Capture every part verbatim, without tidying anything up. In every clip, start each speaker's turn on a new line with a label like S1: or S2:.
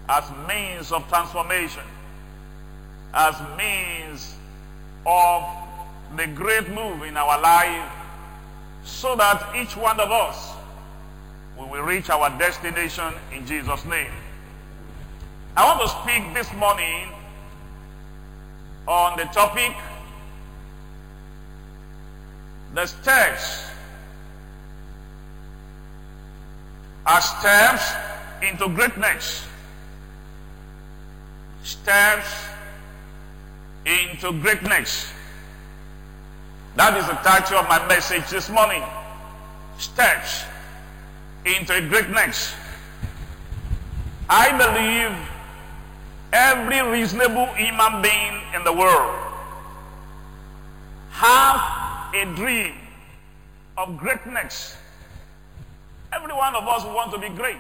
S1: as means of transformation, as means of the great move in our life, so that each one of us will reach our destination in Jesus' name. I want to speak this morning on the topic, the steps are steps into greatness. Steps into greatness. That is the title of my message this morning. Steps into greatness. I believe every reasonable human being in the world have a dream of greatness. Every one of us want to be great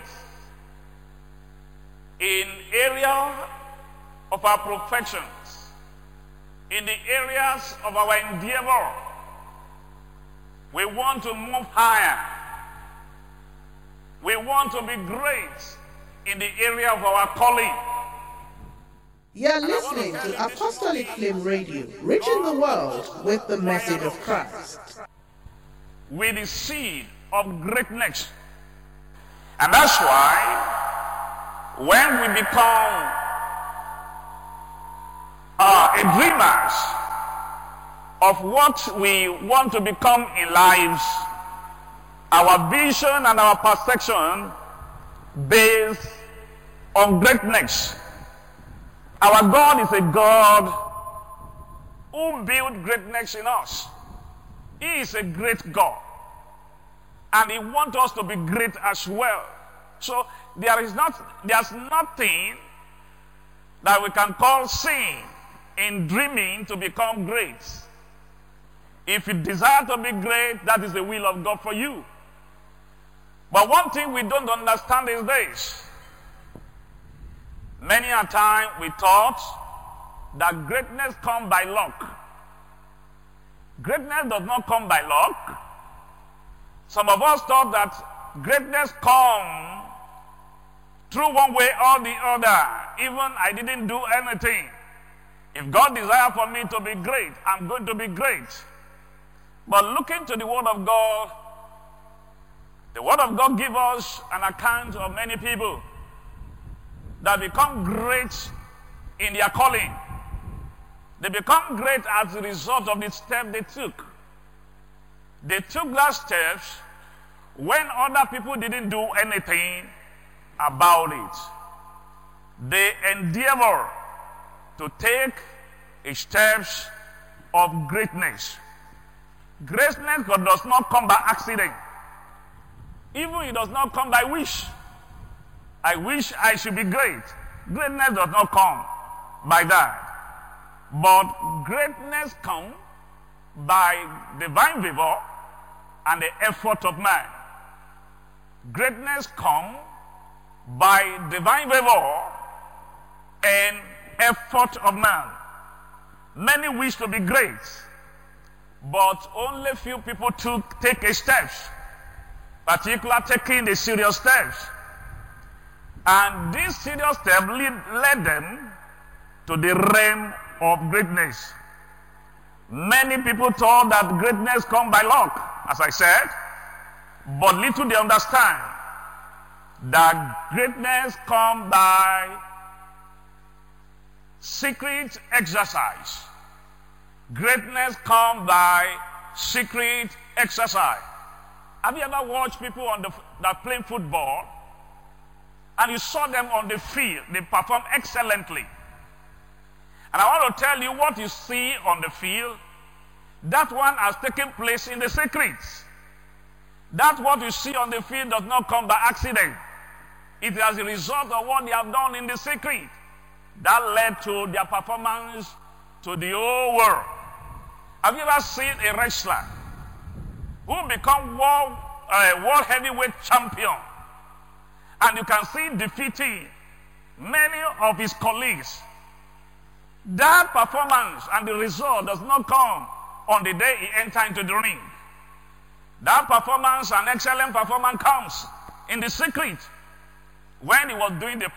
S1: in area of our professions, in the areas of our endeavor. We want to move higher. We want to be great in the area of our calling.
S2: You're listening to Apostolic Flame Radio, reaching the world with the message of Christ.
S1: With the seed of greatness. And that's why when we become uh, a dreamers of what we want to become in lives, our vision and our perception based on greatness. Our God is a God who built greatness in us. He is a great God. And He wants us to be great as well. So there is not, there's nothing that we can call sin in dreaming to become great. If you desire to be great, that is the will of God for you. But one thing we don't understand is this. Many a time we thought that greatness comes by luck. Greatness does not come by luck. Some of us thought that greatness comes through one way or the other. Even I didn't do anything. If God desires for me to be great, I'm going to be great. But looking to the Word of God, the Word of God gives us an account of many people that become great in their calling. They become great as a result of the step they took. They took that steps when other people didn't do anything about it. They endeavor to take steps of greatness. Greatness does not come by accident. Even it does not come by wish. I wish I should be great. Greatness does not come by that. But greatness comes by divine favor and the effort of man. Greatness comes by divine favor and effort of man. Many wish to be great, but only few people took take a steps, particularly taking the serious steps. And this serious step lead, led them to the realm of greatness. Many people thought that greatness comes by luck, as I said, but little they understand that greatness comes by secret exercise. Greatness comes by secret exercise. Have you ever watched people on the, that play football and you saw them on the field? They perform excellently. And I want to tell you what you see on the field, that one has taken place in the secrets. That what you see on the field does not come by accident. It is as a result of what they have done in the secret. That led to their performance to the whole world. Have you ever seen a wrestler who become world, uh, world heavyweight champion, and you can see defeating many of his colleagues? That performance and the result does not come on the day he enters into the ring. That performance and excellent performance comes in the secret when he was doing the